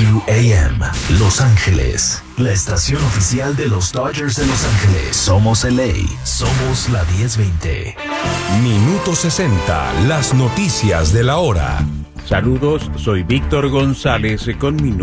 WQAM, Los Ángeles, la estación oficial de los Dodgers de Los Ángeles. Somos LA, somos la 1020. Minuto 60, las noticias de la hora. Saludos, soy Víctor González con Minuto